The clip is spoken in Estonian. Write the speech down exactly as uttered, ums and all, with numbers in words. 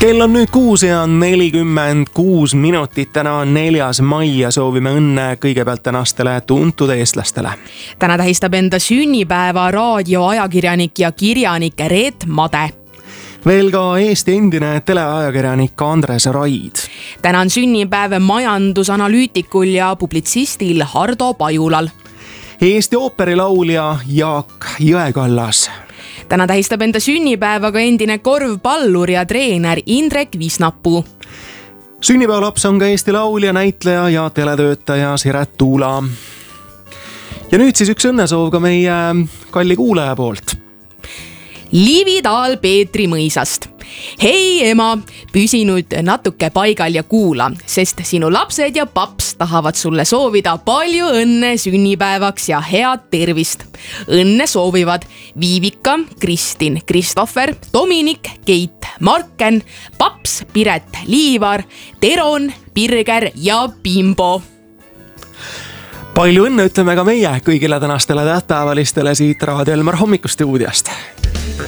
Kell on nüüd kuus ja nelikümmend kuus minutit, täna on neljas mai ja soovime õnne kõigepealt tänastele tuntud eestlastele. Täna tähistab enda sünnipäeva raadioajakirjanik ja kirjanik Reet Made. Veel ka Eesti endine teleajakirjanik Andres Raid. Täna on sünnipäev majandusanalüütikul ja publitsistil Hardo Pajulal. Eesti ooperilaulja Jaak Jõekallas. Täna tähistab enda sünnipäeva ka endine korvpallur ja treener Indrek Visnapuu. Sünnipäevalaps on ka Eesti laulja, näitleja ja teletöötaja Siret Tuula. Ja nüüd siis üks õnnesoov ka meie kalli kuulaja poolt. Liivi Taal Peetri mõisast. Hei ema, püsi nüüd natuke paigal ja kuula, sest sinu lapsed ja paps tahavad sulle soovida palju õnne sünnipäevaks ja head tervist. Õnne soovivad Viivika, Kristin, Kristoffer, Dominik, Keit, Marken, paps, Piret, Liivar, Teron, Birger ja Bimbo. Palju õnne ütleme ka meie kõigile tänastele tähtpäevalistele siit Raadio Elmar hommikustuudiast.